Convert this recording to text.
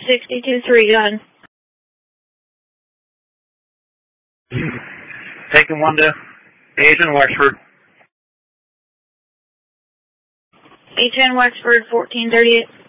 62-3 gun. Taking 1 to Agent Wexford. Agent Wexford, 1438.